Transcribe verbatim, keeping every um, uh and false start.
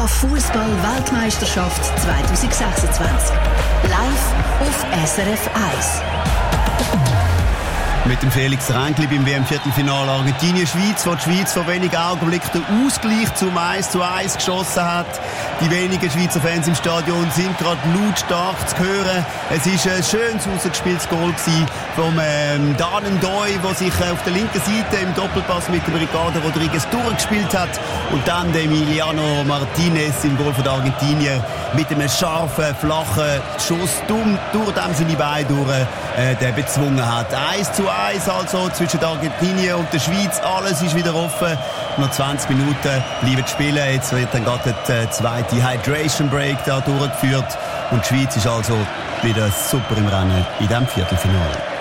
FIFA-Fußball-Weltmeisterschaft zwanzig sechsundzwanzig. Live auf S R F eins. Mit dem Felix Ränkli beim W M-Viertelfinale Argentinien-Schweiz, wo die Schweiz vor wenigen Augenblicken den Ausgleich zum eins zu eins geschossen hat. Die wenigen Schweizer Fans im Stadion sind gerade lautstark zu hören. Es war ein schönes rausgespieltes Goal vom ähm, Danen Doi, der sich äh, auf der linken Seite im Doppelpass mit dem Ricardo Rodriguez durchgespielt hat. Und dann der Emiliano Martinez im Goal von der Argentinien mit einem scharfen, flachen Schuss dumm durch dem seine Beine durch, äh, der bezwungen hat. eins zu eins also zwischen der Argentinien und der Schweiz. Alles ist wieder offen. Noch zwanzig Minuten bleiben spielen. Jetzt wird dann gerade der zweite Hydration Break da durchgeführt. Und die Schweiz ist also wieder super im Rennen in diesem Viertelfinale.